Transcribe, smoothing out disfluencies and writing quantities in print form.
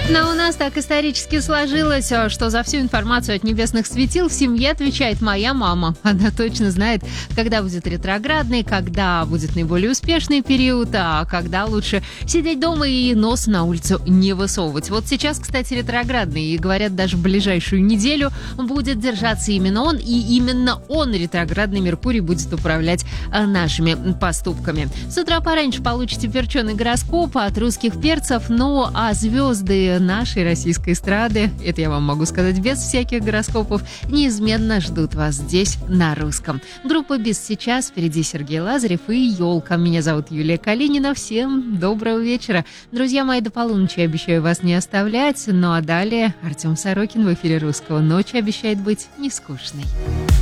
Но у нас так исторически сложилось, что за всю информацию от небесных светил в семье отвечает моя мама. Она точно знает, когда будет ретроградный, когда будет наиболее успешный период, а когда лучше сидеть дома и нос на улицу не высовывать. Вот сейчас, кстати, ретроградный, и говорят, даже в ближайшую неделю будет держаться именно он, и именно он, ретроградный Меркурий, будет управлять нашими поступками. С утра пораньше получите перченый гороскоп от русских перцев, ну а звезды нашей российской эстрады, это я вам могу сказать без всяких гороскопов, неизменно ждут вас здесь на русском. Группа «Без сейчас», впереди Сергей Лазарев и «Елка». Меня зовут Юлия Калинина. Всем доброго вечера. Друзья мои, до полуночи обещаю вас не оставлять. Ну а далее Артем Сорокин в эфире «Русского». Ночь обещает быть нескучной.